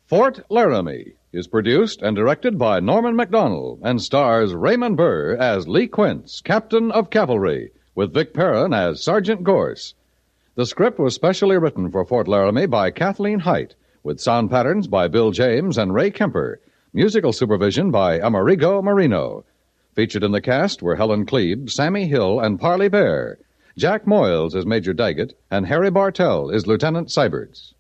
Fort Laramie is produced and directed by Norman MacDonald and stars Raymond Burr as Lee Quince, Captain of Cavalry, with Vic Perrin as Sergeant Gorse. The script was specially written for Fort Laramie by Kathleen Height, with sound patterns by Bill James and Ray Kemper, musical supervision by Amerigo Marino. Featured in the cast were Helen Klebe, Sammy Hill, and Parley Bear. Jack Moyles is Major Daggett, and Harry Bartell is Lieutenant Syberts.